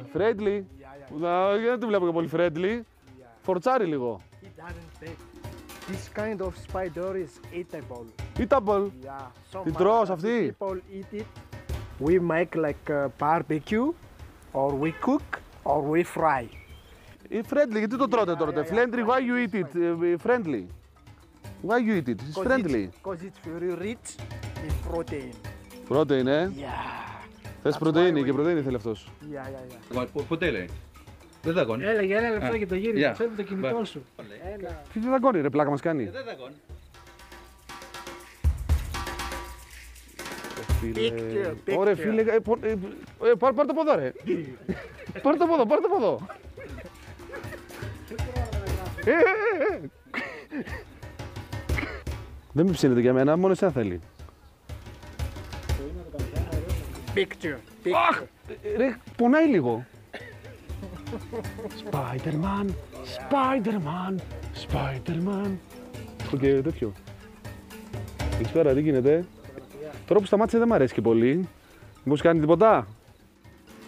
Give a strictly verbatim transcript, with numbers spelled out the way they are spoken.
Friendly. Δεν τη βλέπω και πολύ friendly. Φορτσάρει λίγο. This kind of spider is eatable. Eatable. Yeah. So Την τρως αυτή. people eat it. We make like a barbecue, or we cook, or we fry. Η friendly, γιατί το τρώτε τότε. Friendly, why you eat it? Friendly. Why you eat it? It's friendly. Because it's very rich in protein. Protein, ε. Yeah. Θες πρωτεΐνη και πρωτεΐνη θέλει αυτός. Yeah, yeah, yeah. Ποτέ λέει. Δεν δαγκώνει. Έλεγε ένα λεπτό και το γύρισε. Yeah. Φέρνει το κινητό σου. Τι δεν δαγκώνει ρε, πλάκα μας κάνει. Δεν δαγκώνει. Picture, Ωραία picture. φίλε, ε, πο- ε, ε, πάρ' πάρ' το από εδώ ρε. Πάρ' το από εδώ, πάρ' το από εδώ. Ε, ε, ε. Δεν με ψήνεται για μένα, μόνο εσένα θέλει. Picture, Αχ, picture. ε, ρε, πονάει λίγο. Spider-Man, Spider-Man, Spider-Man. Έχω και τέτοιο. Καλησπέρα, τι γίνεται. Τώρα που σταμάτησε δεν μ' αρέσει και πολύ. Μήπως κάνει τίποτα.